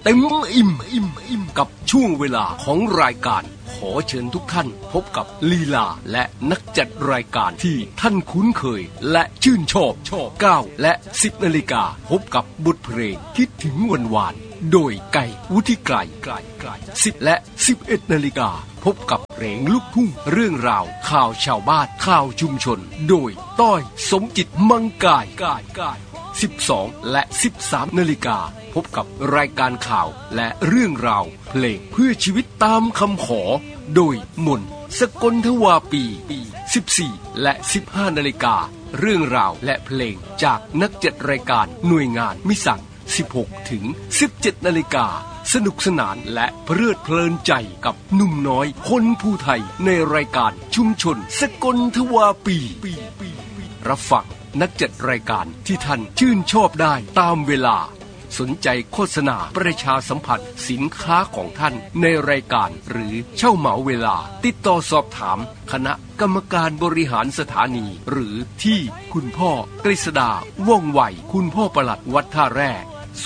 เต็มอิ่มกับช่วงเวลาของรายการขอเชิญทุกท่านพบกับลีลาและนักจัดรายการที่ท่านคุ้นเคยและชื่นชอบ9 และ 10 นาฬิกาพบกับบทเพลงคิดถึงวันวานโดยไก่วุฒิไกร10 และ 11 นาฬิกาพบกับเพลงลูกทุ่งเรื่องราวข่าวชาวบ้านข่าวชุมชนโดยต้อยสมจิตมังกาย12 และ 13 นาฬิกาพบกับรายการข่าวและเรื่องราวเพลงเพื่อชีวิตตามคำขอโดยมนสกลทวาปี14 และ 15 นาฬิกาเรื่องราวและเพลงจากนักจัดรายการหน่วยงานมิสั่ง16 ถึง 17 นาฬิกาสนุกสนานและเพลิดเพลินใจกับหนุ่มน้อยคนภูไทยในรายการชุมชนสกลทวาปีรับฟังนักจัดรายการที่ท่านชื่นชอบได้ตามเวลาสนใจโฆษณาประชาสัมพันธ์สินค้าของท่านในรายการหรือเช่าเหมาเวลาติดต่อสอบถามคณะกรรมการบริหารสถานีหรือที่คุณพ่อกฤษดาว่องไวคุณพ่อปลัดวัดท่าแร่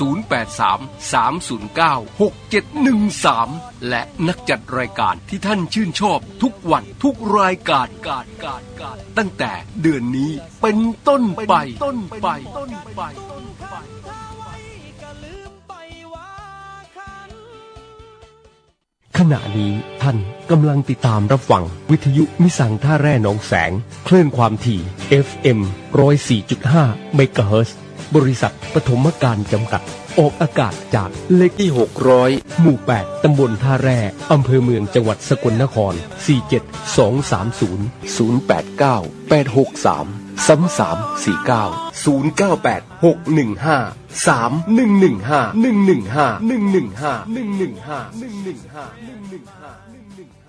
083-309-6713และนักจัดรายการที่ท่านชื่นชอบทุกวันทุกรายการตั้งแต่เดือนนี้เป็นต้นไปขณะนี้ท่านกำลังติดตามรับฟังวิทยุมิสังท่าแร่หนองแสงคลื่นความถี่ FM 104.5 เมกะเฮิรตซ์บริษัทปฐมการจำกัดออกอากาศจากเลขที่600หมู่8ตำบลท่าแร่อำเภอเมืองจังหวัดสกลนคร472086349 0986153115115